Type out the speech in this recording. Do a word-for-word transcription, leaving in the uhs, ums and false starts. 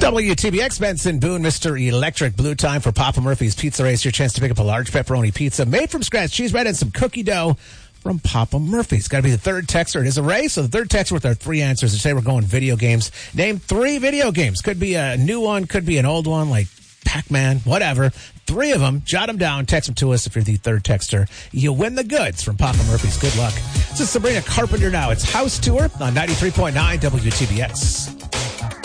W T B X, Benson Boone, Mister Electric Blue. Time for Papa Murphy's Pizza Race. Your chance to pick up a large pepperoni pizza made from scratch, cheese bread, and some cookie dough from Papa Murphy's. Got to be the third texter. It is a race, so the third texter with our three answers. Today we're going video games. Name three video games. Could be a new one, could be an old one like Pac-Man, whatever. Three of them. Jot them down. Text them to us if you're the third texter. You win the goods from Papa Murphy's. Good luck. This is Sabrina Carpenter now. It's House Tour on ninety-three point nine W T B X.